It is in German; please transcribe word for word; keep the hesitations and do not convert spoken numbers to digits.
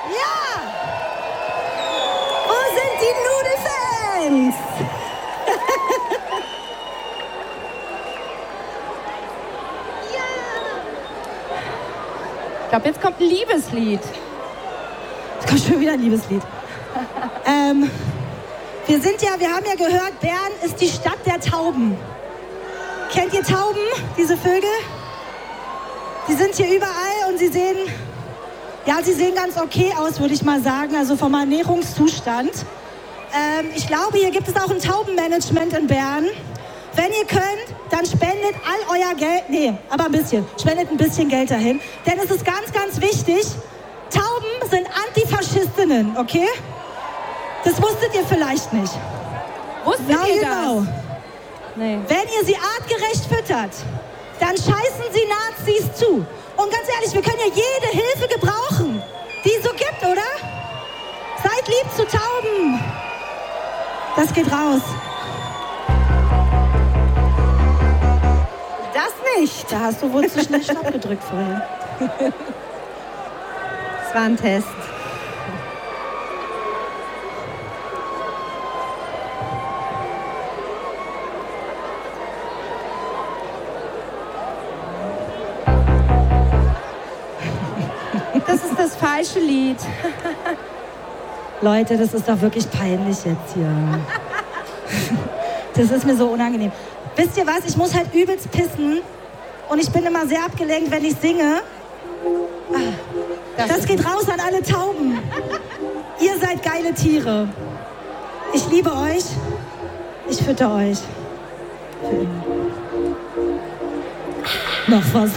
Ja! Wo sind die Nudelfans? Ich glaube, jetzt kommt ein Liebeslied. Es kommt schon wieder ein Liebeslied. ähm, wir sind ja, wir haben ja gehört, Bern ist die Stadt der Tauben. Kennt ihr Tauben, diese Vögel? Die sind hier überall und sie sehen, ja, sie sehen ganz okay aus, würde ich mal sagen, also vom Ernährungszustand. Ähm, ich glaube, hier gibt es auch ein Taubenmanagement in Bern. Wenn ihr könnt, dann spendet all euer Geld, nee, aber ein bisschen, spendet ein bisschen Geld dahin. Denn es ist ganz, ganz wichtig, Tauben sind Antifaschistinnen, okay? Das wusstet ihr vielleicht nicht. Wusstet Now ihr you das? know. Nee. Wenn ihr sie artgerecht füttert, dann scheißen sie Nazis zu. Und ganz ehrlich, wir können ja jede Hilfe gebrauchen, die es so gibt, oder? Seid lieb zu Tauben. Das geht raus. Das nicht. Da hast du wohl zu schnell Stopp gedrückt vorhin. Das war ein Test. Das ist das falsche Lied. Leute, das ist doch wirklich peinlich jetzt hier. Das ist mir so unangenehm. Wisst ihr was? Ich muss halt übelst pissen. Und ich bin immer sehr abgelenkt, wenn ich singe. Das geht raus an alle Tauben. Ihr seid geile Tiere. Ich liebe euch. Ich fütter euch. Für immer. Noch was.